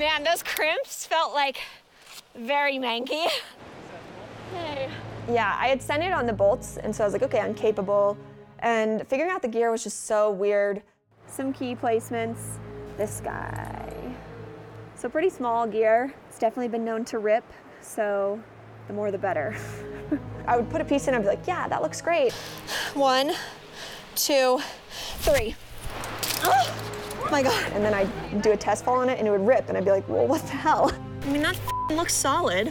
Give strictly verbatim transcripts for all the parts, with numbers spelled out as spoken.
Man, those crimps felt like very manky. Hey. Yeah, I had centered on the bolts, and so I was like, okay, I'm capable. And figuring out the gear was just so weird. Some key placements, this guy. So pretty small gear. It's definitely been known to rip, so the more the better. I would put a piece in and I'd be like, yeah, that looks great. One, two, three. Oh my God. And then I'd do a test fall on it and it would rip, and I'd be like, well, what the hell? I mean, that f***ing looks solid.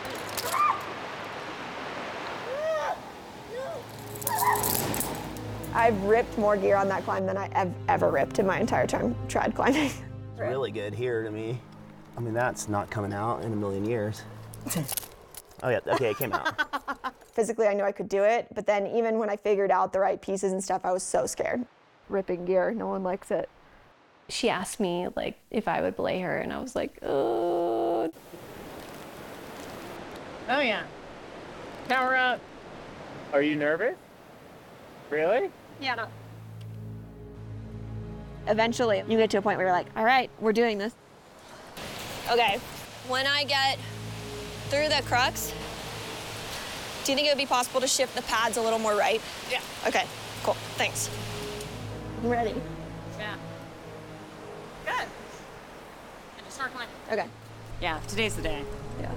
I've ripped more gear on that climb than I have ever ripped in my entire time trad climbing. It's really good here to me. I mean, that's not coming out in a million years. Oh yeah, okay, it came out. Physically, I knew I could do it, but then even when I figured out the right pieces and stuff, I was so scared. Ripping gear, no one likes it. She asked me like if I would belay her, and I was like, oh. Oh yeah. Power up. Are you nervous? Really? Yeah, no. Eventually, you get to a point where you're like, all right, we're doing this. Okay, when I get through the crux, do you think it would be possible to shift the pads a little more right? Yeah. Okay, cool, thanks. I'm ready. Yeah. Good. And just start climbing. Okay. Yeah, today's the day. Yeah.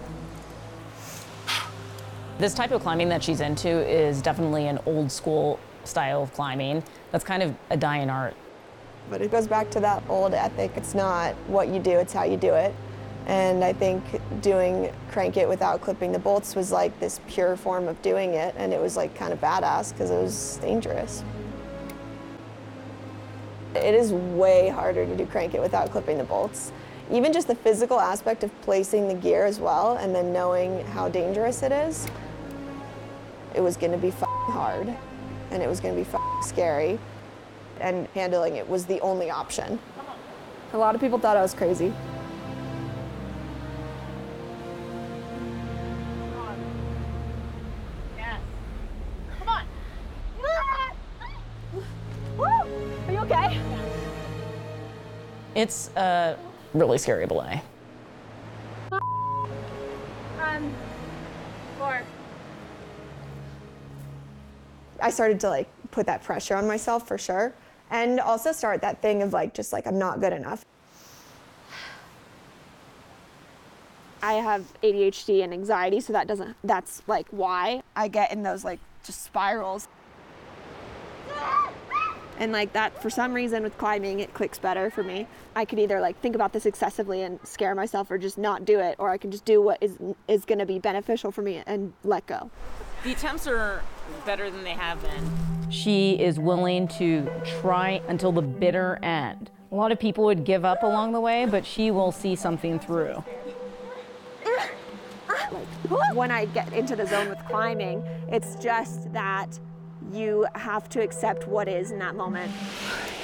This type of climbing that she's into is definitely an old school style of climbing. That's kind of a dying art. But it goes back to that old ethic. It's not what you do, it's how you do it. And I think doing Crank It without clipping the bolts was like this pure form of doing it, and it was like kind of badass because it was dangerous. It is way harder to do Crank It without clipping the bolts. Even just the physical aspect of placing the gear as well, and then knowing how dangerous it is, it was gonna be f***ing hard, and it was gonna be f***ing scary, and handling it was the only option. A lot of people thought I was crazy. Yes. Come on. Woo! Are you okay? It's a really scary belay. Um, four. I started to like put that pressure on myself for sure. And also start that thing of like, just like, I'm not good enough. I have A D H D and anxiety, so that doesn't, that's like why I get in those like just spirals. And like that, for some reason with climbing, it clicks better for me. I could either like think about this excessively and scare myself or just not do it, or I can just do what is, is gonna be beneficial for me and let go. The attempts are better than they have been. She is willing to try until the bitter end. A lot of people would give up along the way, but she will see something through. When I get into the zone with climbing, it's just that you have to accept what is in that moment.